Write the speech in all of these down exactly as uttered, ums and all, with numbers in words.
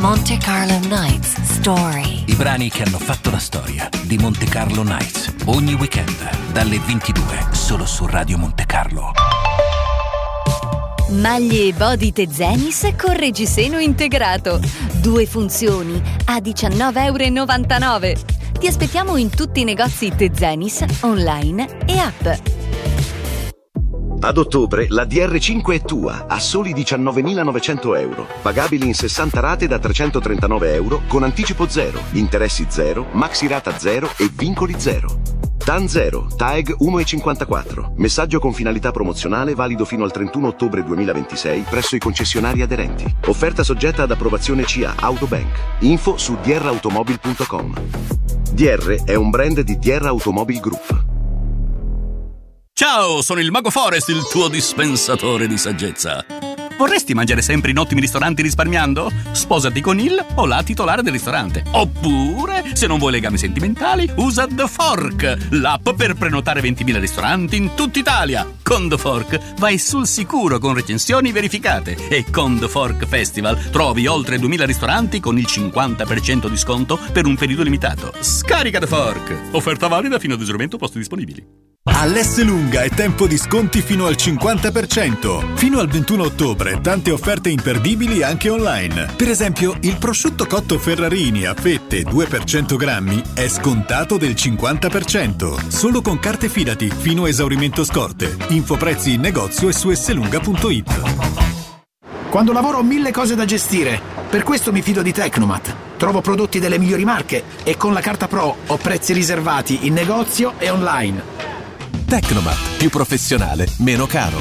Monte Carlo Nights Story. I brani che hanno fatto la storia di Monte Carlo Nights. Ogni weekend dalle ventidue solo su Radio Monte Carlo. Maglie e body Tezenis con reggiseno integrato. Due funzioni a diciannove e novantanove euro. Ti aspettiamo in tutti i negozi Tezenis, online e app. Ad ottobre la D R cinque è tua a soli diciannovemilanovecento euro, pagabili in sessanta rate da trecentotrentanove euro con anticipo zero, interessi zero, maxi rata zero e vincoli zero. T A N zero, T A E G uno virgola cinquantaquattro. Messaggio con finalità promozionale valido fino al trentuno ottobre duemilaventisei presso i concessionari aderenti. Offerta soggetta ad approvazione C A Autobank. Info su d r automobil punto com. D R è un brand di D R Automobile Group. Ciao, sono il Mago Forest, il tuo dispensatore di saggezza. Vorresti mangiare sempre in ottimi ristoranti risparmiando? Sposati con il o la titolare del ristorante. Oppure, se non vuoi legami sentimentali, usa The Fork, l'app per prenotare ventimila ristoranti in tutta Italia. Con The Fork vai sul sicuro con recensioni verificate. E con The Fork Festival trovi oltre duemila ristoranti con il cinquanta per cento di sconto per un periodo limitato. Scarica The Fork. Offerta valida fino ad esaurimento posti disponibili. All'Esselunga è tempo di sconti fino al cinquanta per cento. Fino al ventuno ottobre tante offerte imperdibili anche online. Per esempio, il prosciutto cotto Ferrarini a fette due per cento grammi è scontato del cinquanta per cento. Solo con carte Fidati fino a esaurimento scorte. Info prezzi in negozio e su esselunga punto it. Quando lavoro ho mille cose da gestire. Per questo mi fido di Tecnomat. Trovo prodotti delle migliori marche e con la carta Pro ho prezzi riservati in negozio e online. Tecnomat, più professionale, meno caro.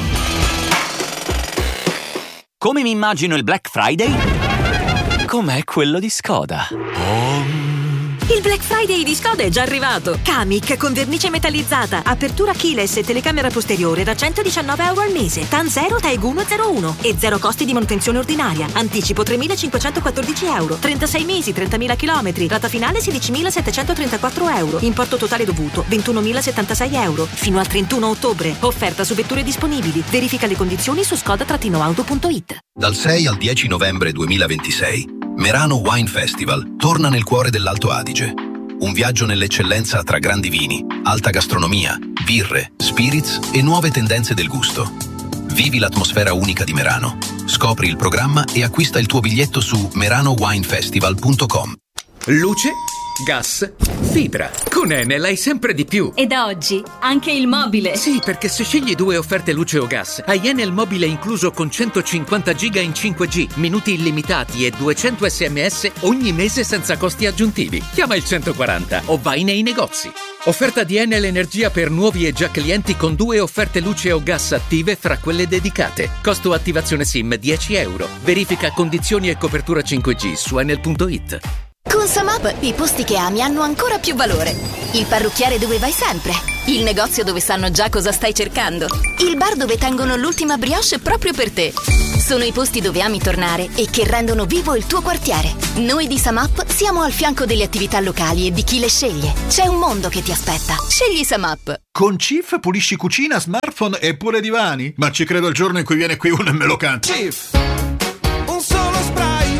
Come mi immagino il Black Friday? Com'è quello di Skoda. Oh. Il Black Friday di Skoda è già arrivato. Kamiq con vernice metallizzata, apertura keyless e telecamera posteriore da centodiciannove euro al mese. T A N zero, T A E G uno zero uno e zero costi di manutenzione ordinaria. Anticipo tremilacinquecentoquattordici euro. trentasei mesi, trentamila chilometri. Rata finale sedicimilasettecentotrentaquattro euro. Importo totale dovuto ventunomilasettantasei euro. Fino al trentuno ottobre. Offerta su vetture disponibili. Verifica le condizioni su skoda auto punto it. Dal sei al dieci novembre duemilaventisei Merano Wine Festival torna nel cuore dell'Alto Adige. Un viaggio nell'eccellenza tra grandi vini, alta gastronomia, birre, spirits e nuove tendenze del gusto. Vivi l'atmosfera unica di Merano. Scopri il programma e acquista il tuo biglietto su merano wine festival punto com. Luce, gas, fibra. Con Enel hai sempre di più. E da oggi anche il mobile. Sì, perché se scegli due offerte luce o gas, hai Enel mobile incluso con centocinquanta giga in cinque G, minuti illimitati e duecento sms ogni mese senza costi aggiuntivi. Chiama il centoquaranta o vai nei negozi. Offerta di Enel Energia per nuovi e già clienti con due offerte luce o gas attive fra quelle dedicate. Costo attivazione SIM dieci euro. Verifica condizioni e copertura cinque G su enel punto it. Con SumUp i posti che ami hanno ancora più valore. Il parrucchiere dove vai sempre. Il negozio dove sanno già cosa stai cercando. Il bar dove tengono l'ultima brioche proprio per te. Sono i posti dove ami tornare e che rendono vivo il tuo quartiere. Noi di SumUp siamo al fianco delle attività locali e di chi le sceglie. C'è un mondo che ti aspetta. Scegli SumUp. Con Cif pulisci cucina, smartphone e pure divani? Ma ci credo il giorno in cui viene qui uno e me lo canta. Cif, un solo spray.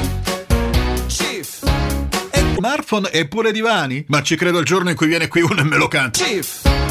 Cif. Smartphone e pure divani? Ma ci credo il giorno in cui viene qui uno e me lo canta. Cif.